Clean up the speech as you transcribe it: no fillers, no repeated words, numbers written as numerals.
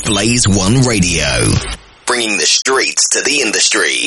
Blaze One Radio. Bringing the streets to the industry.